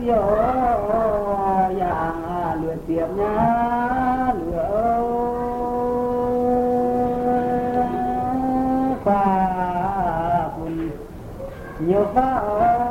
vô dạng luyện tiếp nhá lửa pha nhiều pha